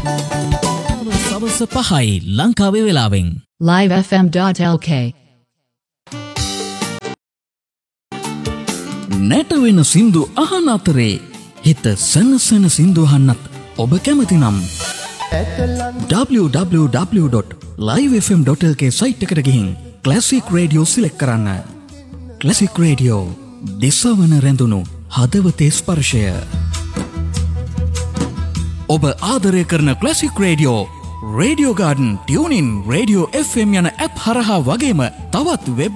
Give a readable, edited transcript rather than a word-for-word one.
සවස 5යි ලංකාවේ වෙලාවෙන්. livefm.lk නැට වෙන සින්දු අහන අතරේ හිත සනසන සින්දු අහන්නත් ඔබ කැමති නම් www.livefm.lk සයිට් එකට ගිහින් ක්ලාසික් රේඩියෝ සිලෙක්ට් කරන්න. ක්ලාසික් රේඩියෝ දිසවන රැඳුණු හදවතේ ස්පර්ශය. ඔබ ආදරය කරන classic radio radio garden, tuning, radio FM යන ඇප් හරහා වගේම තවත් වෙබ්